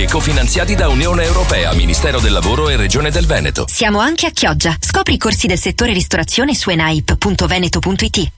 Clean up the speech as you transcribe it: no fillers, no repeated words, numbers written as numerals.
cofinanziati da Unione Europea, Ministero del Lavoro e Regione del Veneto. Siamo anche a Chioggia. Scopri i corsi del settore ristorazione su enaip.veneto.it.